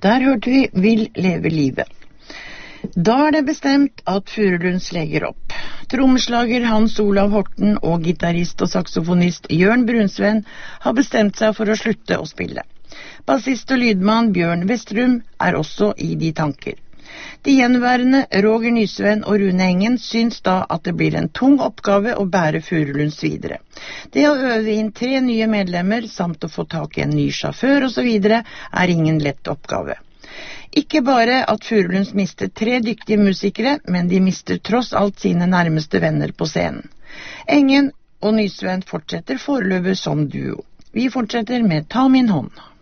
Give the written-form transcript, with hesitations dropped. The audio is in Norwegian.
Der hørte vi Vil leve livet. Da det bestemt at Furulunds legger opp. Trommeslager Hans Olav Horten og gitarist og saksofonist Jørn Brunsveen har bestemt seg for å slutte å spille. Bassist og lydmann Bjørn Westrum er også i de tanker. De gjenværende Roger Nysveen og Rune Engen syns da at det blir en tung oppgave å bære Furulunds videre. Det å øve inn 3 nye medlemmer, samt å få tak i en ny sjåfør og så videre, er ingen lett oppgave. Ikke bare at Furulunds mister 3 dyktige musikere, men de mister tross alt sine nærmeste venner på scenen. Engen og Nysveen fortsetter foreløpig som duo. Vi fortsetter med Ta min hånd.